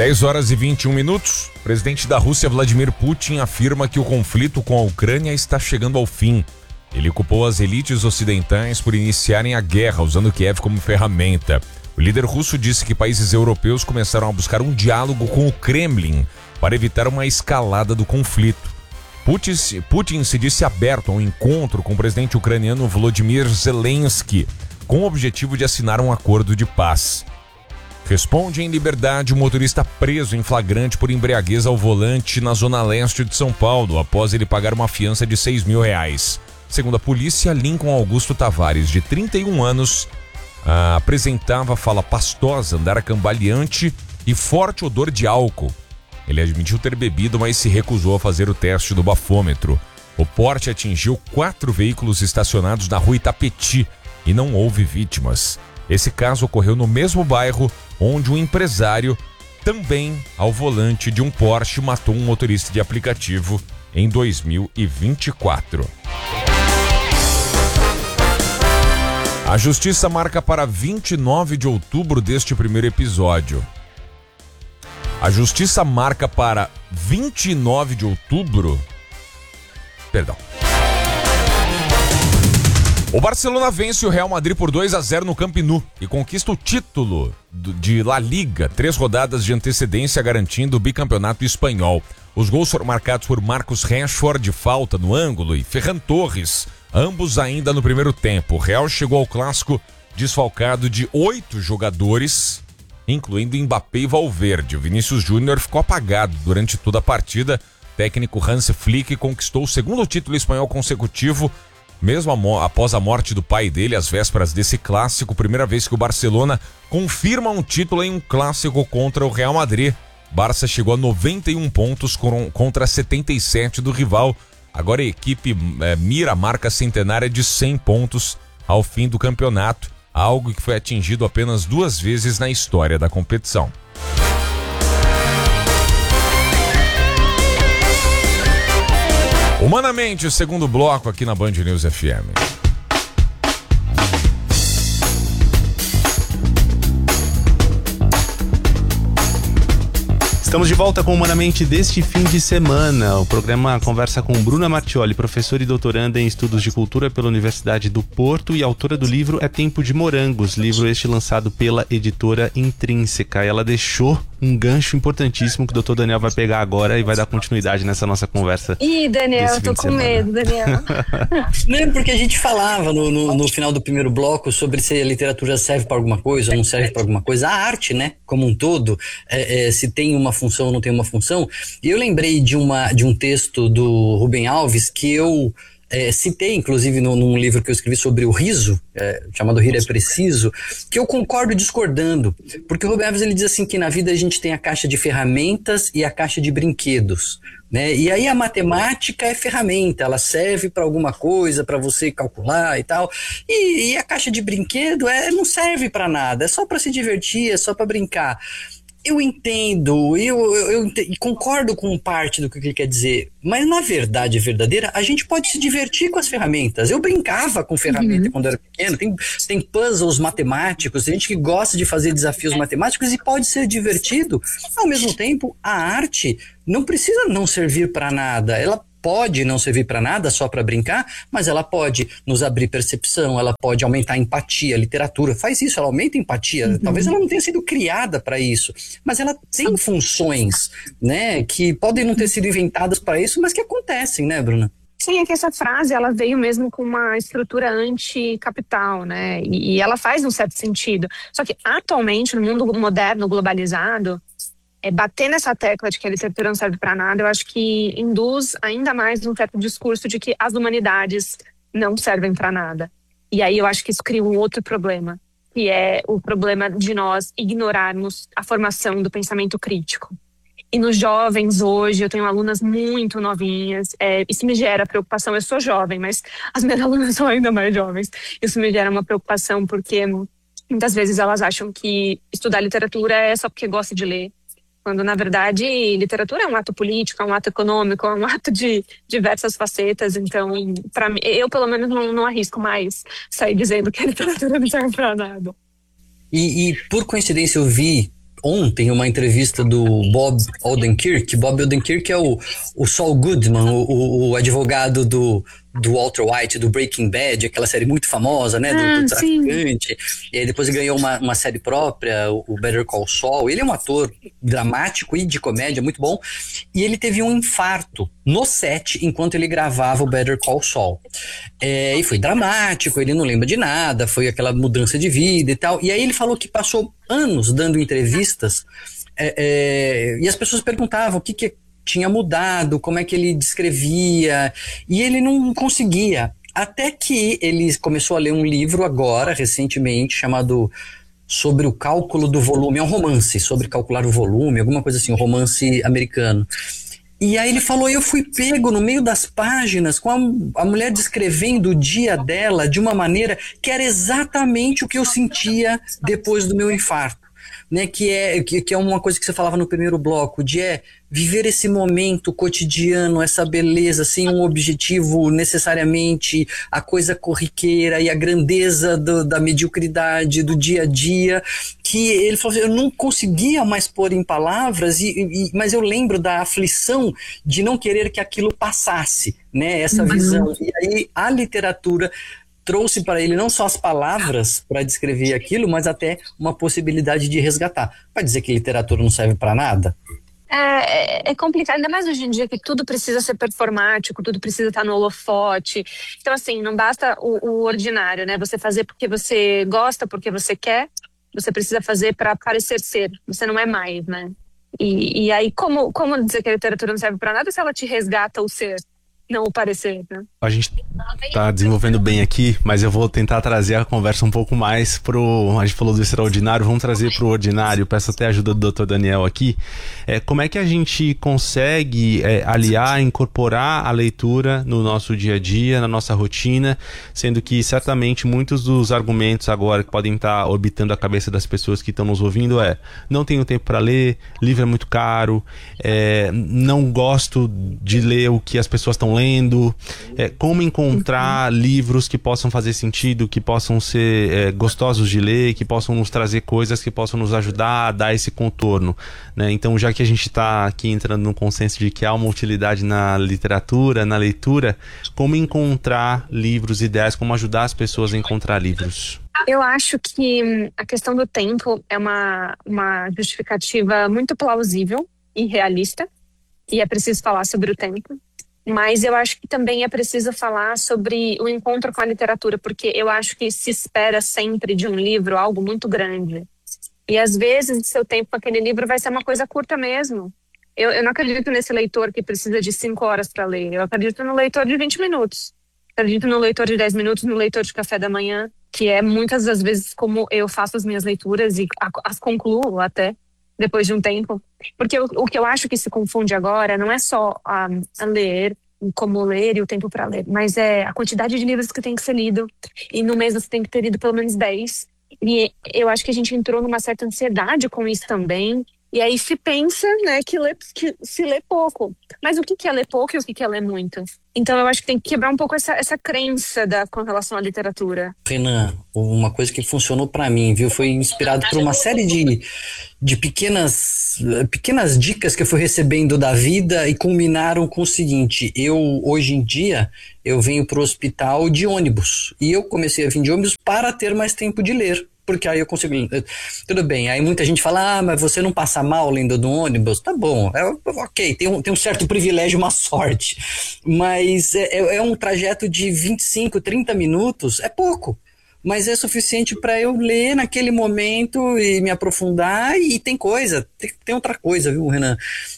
10h21. O presidente da Rússia, Vladimir Putin, afirma que o conflito com a Ucrânia está chegando ao fim. Ele culpou as elites ocidentais por iniciarem a guerra usando Kiev como ferramenta. O líder russo disse que países europeus começaram a buscar um diálogo com o Kremlin para evitar uma escalada do conflito. Putin se disse aberto a um encontro com o presidente ucraniano Volodymyr Zelensky, com o objetivo de assinar um acordo de paz. Responde em liberdade o motorista preso em flagrante por embriaguez ao volante na zona leste de São Paulo, após ele pagar uma fiança de R$6 mil. Segundo a polícia, Lincoln Augusto Tavares, de 31 anos, apresentava fala pastosa, andar cambaleante e forte odor de álcool. Ele admitiu ter bebido, mas se recusou a fazer o teste do bafômetro. O porte atingiu 4 veículos estacionados na rua Itapetí e não houve vítimas. Esse caso ocorreu no mesmo bairro onde um empresário, também ao volante de um Porsche, matou um motorista de aplicativo em 2024. A justiça marca para 29 de outubro deste primeiro episódio. A justiça marca para 29 de outubro. Perdão. O Barcelona vence o Real Madrid por 2-0 no Camp Nou e conquista o título de La Liga, 3 rodadas de antecedência garantindo o bicampeonato espanhol. Os gols foram marcados por Marcos Rashford de falta no ângulo e Ferran Torres, ambos ainda no primeiro tempo. O Real chegou ao clássico desfalcado de 8 jogadores, incluindo Mbappé e Valverde. O Vinícius Júnior ficou apagado durante toda a partida. O técnico Hans Flick conquistou o segundo título espanhol consecutivo, mesmo após a morte do pai dele, às vésperas desse clássico. Primeira vez que o Barcelona confirma um título em um clássico contra o Real Madrid. Barça chegou a 91 pontos contra 77 do rival. Agora a equipe mira a marca centenária de 100 pontos ao fim do campeonato, algo que foi atingido apenas 2 vezes na história da competição. Humanamente, o segundo bloco aqui na Band News FM. Estamos de volta com Humanamente deste fim de semana. O programa conversa com Bruna Martioli, professora e doutoranda em Estudos de Cultura pela Universidade do Porto e autora do livro É Tempo de Morangos, livro este lançado pela editora Intrínseca. Ela deixou um gancho importantíssimo que o doutor Daniel vai pegar agora e vai dar continuidade nessa nossa conversa. Ih, Daniel, eu tô com medo, Daniel. Não, porque a gente falava no final do primeiro bloco sobre se a literatura serve para alguma coisa ou não serve para alguma coisa. A arte, né, como um todo, se tem uma função ou não tem uma função. E eu lembrei de um texto do Rubem Alves que eu citei, inclusive, num livro que eu escrevi sobre o riso, chamado Rir é Preciso, que eu concordo discordando. Porque o Rubem Alves ele diz assim que na vida a gente tem a caixa de ferramentas e a caixa de brinquedos, né? E aí a matemática é ferramenta, ela serve para alguma coisa, para você calcular e tal. E a caixa de brinquedo não serve para nada, é só para se divertir, é só para brincar. Eu entendo, eu concordo com parte do que ele quer dizer, mas na verdade verdadeira, a gente pode se divertir com as ferramentas. Eu brincava com ferramenta quando eu era pequeno, tem puzzles matemáticos, tem gente que gosta de fazer desafios matemáticos e pode ser divertido. Ao mesmo tempo, a arte não precisa não servir para nada, ela pode não servir para nada, só para brincar, mas ela pode nos abrir percepção, ela pode aumentar a empatia. A literatura faz isso, ela aumenta a empatia. Talvez ela não tenha sido criada para isso, mas ela tem funções, né, que podem não ter sido inventadas para isso, mas que acontecem, né, Bruna? Sim, é que essa frase, ela veio mesmo com uma estrutura anticapital, né, e ela faz um certo sentido. Só que atualmente, no mundo moderno, globalizado, bater nessa tecla de que a literatura não serve para nada, eu acho que induz ainda mais um certo discurso de que as humanidades não servem para nada. E aí eu acho que isso cria um outro problema, que é o problema de nós ignorarmos a formação do pensamento crítico. E nos jovens hoje, eu tenho alunas muito novinhas, isso me gera preocupação. Eu sou jovem, mas as minhas alunas são ainda mais jovens. Isso me gera uma preocupação porque muitas vezes elas acham que estudar literatura é só porque gosta de ler, quando na verdade literatura é um ato político, é um ato econômico, é um ato de diversas facetas. Então, para mim, eu pelo menos não arrisco mais sair dizendo que a literatura não serve para nada. E por coincidência eu vi ontem uma entrevista do Bob Odenkirk. Bob Odenkirk é o Saul Goodman, o advogado do Walter White, do Breaking Bad, aquela série muito famosa, né, do traficante. E aí depois ele ganhou uma série própria, o Better Call Saul. Ele é um ator dramático e de comédia muito bom. E ele teve um infarto no set enquanto ele gravava o Better Call Saul. E foi dramático, ele não lembra de nada, foi aquela mudança de vida e tal. E aí ele falou que passou anos dando entrevistas e as pessoas perguntavam o que tinha mudado, como é que ele descrevia, e ele não conseguia. Até que ele começou a ler um livro agora, recentemente, chamado Sobre o Cálculo do Volume. É um romance sobre calcular o volume, alguma coisa assim, um romance americano. E aí ele falou, eu fui pego no meio das páginas com a mulher descrevendo o dia dela de uma maneira que era exatamente o que eu sentia depois do meu infarto. Né, que é uma coisa que você falava no primeiro bloco, de viver esse momento cotidiano, essa beleza, sem um objetivo necessariamente, a coisa corriqueira e a grandeza da mediocridade do dia a dia, que ele falou assim, eu não conseguia mais pôr em palavras, mas eu lembro da aflição de não querer que aquilo passasse, né, essa visão. E aí a literatura trouxe para ele não só as palavras para descrever aquilo, mas até uma possibilidade de resgatar. Vai dizer que literatura não serve para nada? É complicado, ainda mais hoje em dia que tudo precisa ser performático, tudo precisa estar no holofote. Então, assim, não basta o ordinário, né? Você fazer porque você gosta, porque você quer, você precisa fazer para parecer ser. Você não é mais, né? E aí, como dizer que a literatura não serve para nada se ela te resgata o ser? Não o parecer, né? A gente tá desenvolvendo bem aqui, mas eu vou tentar trazer a conversa um pouco mais a gente falou do extraordinário, vamos trazer pro ordinário. Peço até a ajuda do Dr. Daniel aqui. Como é que a gente consegue aliar, incorporar a leitura no nosso dia a dia, na nossa rotina, sendo que certamente muitos dos argumentos agora que podem estar orbitando a cabeça das pessoas que estão nos ouvindo não tenho tempo para ler, livro é muito caro, não gosto de ler o que as pessoas estão lendo, como encontrar livros que possam fazer sentido, que possam ser gostosos de ler, que possam nos trazer coisas que possam nos ajudar a dar esse contorno, né? Então, já que a gente está aqui entrando no consenso de que há uma utilidade na literatura, na leitura, como encontrar livros ideais, como ajudar as pessoas a encontrar livros? Eu acho que a questão do tempo é uma justificativa muito plausível e realista, e é preciso falar sobre o tempo. Mas eu acho que também é preciso falar sobre o encontro com a literatura, porque eu acho que se espera sempre de um livro algo muito grande. E às vezes o seu tempo com aquele livro vai ser uma coisa curta mesmo. Eu não acredito nesse leitor que precisa de 5 horas para ler. Eu acredito no leitor de 20 minutos. Acredito no leitor de 10 minutos, no leitor de café da manhã, que é muitas das vezes como eu faço as minhas leituras e as concluo até depois de um tempo. Porque o que eu acho que se confunde agora não é só a ler, como ler e o tempo para ler, mas é a quantidade de livros que tem que ser lido. E no mês você tem que ter lido pelo menos 10. E eu acho que a gente entrou numa certa ansiedade com isso também. E aí se pensa, né, que se lê pouco. Mas o que é ler pouco e o que é ler muito? Então eu acho que tem que quebrar um pouco essa crença com relação à literatura. Renan, uma coisa que funcionou pra mim, viu? Foi inspirado por uma série de pequenas dicas que eu fui recebendo da vida e culminaram com o seguinte: hoje em dia, eu venho pro hospital de ônibus. E eu comecei a vir de ônibus para ter mais tempo de ler. Porque aí eu consigo... Tudo bem, aí muita gente fala, mas você não passa mal lendo no ônibus? Tá bom, ok, tem um certo privilégio, uma sorte. Mas é um trajeto de 25, 30 minutos, é pouco. Mas é suficiente para eu ler naquele momento e me aprofundar. E tem outra coisa, viu, Renan?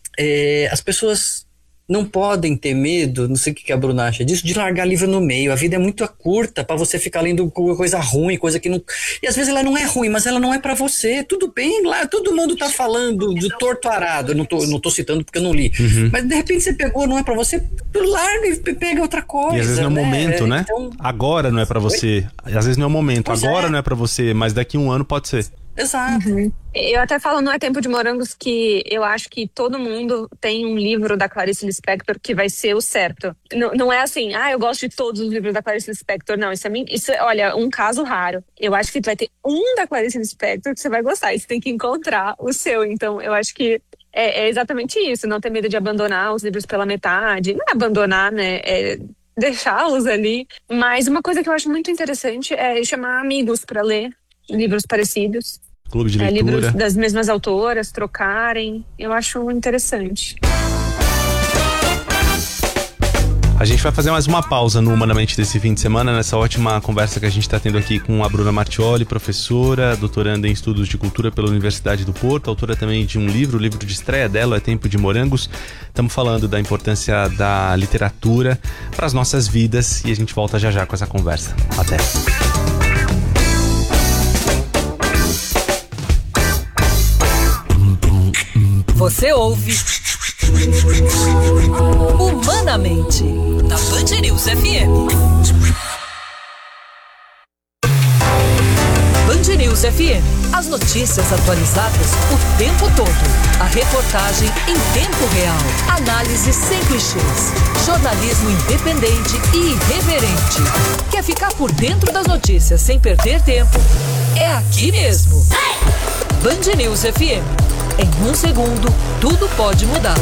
As pessoas não podem ter medo, não sei o que a Bruna acha disso, de largar livro no meio. A vida é muito curta para você ficar lendo coisa ruim, coisa que não... E às vezes ela não é ruim, mas ela não é para você. Tudo bem, lá todo mundo tá falando de torto arado. Eu não tô citando porque eu não li. Mas de repente você pegou, não é para você, larga e pega outra coisa. E às vezes não é o momento, né? Então... Agora não é para você. Às vezes não é o momento. Agora não é para você, mas daqui a um ano pode ser. Exato. Eu até falo no É Tempo de Morangos que eu acho que todo mundo tem um livro da Clarice Lispector que vai ser o certo. Não é assim, eu gosto de todos os livros da Clarice Lispector. Não, isso é, olha, um caso raro. Eu acho que vai ter um da Clarice Lispector que você vai gostar. E você tem que encontrar o seu. Então, eu acho que é exatamente isso. Não ter medo de abandonar os livros pela metade. Não é abandonar, né? É deixá-los ali. Mas uma coisa que eu acho muito interessante é chamar amigos para ler livros parecidos. Clube de leitura. Livros das mesmas autoras, trocarem. Eu acho interessante. A gente vai fazer mais uma pausa no Humanamente desse fim de semana, nessa ótima conversa que a gente está tendo aqui com a Bruna Martioli, professora, doutoranda em Estudos de Cultura pela Universidade do Porto, autora também de um livro, o livro de estreia dela, É Tempo de Morangos. Estamos falando da importância da literatura para as nossas vidas e a gente volta já com essa conversa. Até! Você ouve Humanamente, da Band News FM. Band News FM. As notícias atualizadas o tempo todo. A reportagem em tempo real. Análise sem clichês. Jornalismo independente e irreverente. Quer ficar por dentro das notícias sem perder tempo? É aqui mesmo. Band News FM. Em um segundo, tudo pode mudar.